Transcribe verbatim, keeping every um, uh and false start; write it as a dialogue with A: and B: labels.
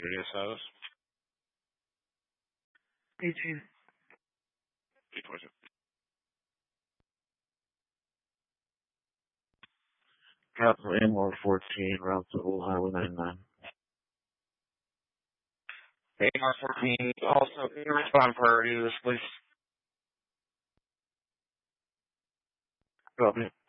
A: Unit status?
B: eighteen.
A: eight twenty-two.
C: Capital M R fourteen, route to Old Highway ninety-nine.
D: A R fourteen, also, can you respond priority to this, please?
C: Copy.